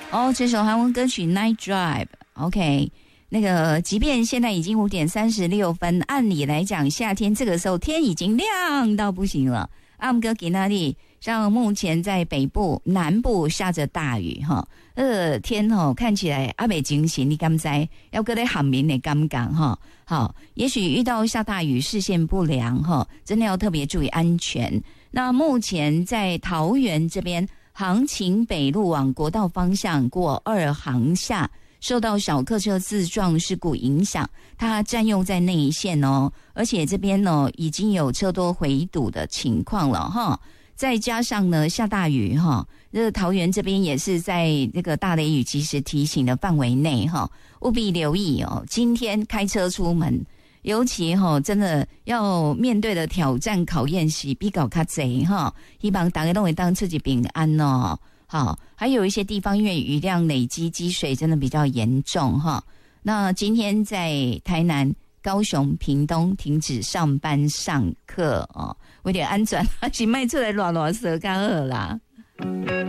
哦，这首韩文歌曲《Night Drive》，OK。那个，即便现在已经5点36分，按理来讲，夏天这个时候天已经亮到不行了。阿姆哥给那里，像目前在北部、南部下着大雨哈，天哦看起来阿北惊喜，你敢知？要搁在喊明的敢讲哈？好，也许遇到下大雨，视线不良哈，真的要特别注意安全。那目前在桃园这边，杭琴北路往国道方向过2航下。受到小客车自撞事故影响，它占用在那一线哦，而且这边呢已经有车多回堵的情况了哈。再加上呢下大雨哈，这个桃园这边也是在这个大雷雨及时提醒的范围内哈，务必留意哦。今天开车出门，尤其真的要面对的挑战考验是比较较多哈，希望大家都会当自己平安哦。好，还有一些地方因为雨量累积积水真的比较严重哈。那今天在台南、高雄、屏东停止上班上课哦，为了安全还是卖出来乱蛇较好啦。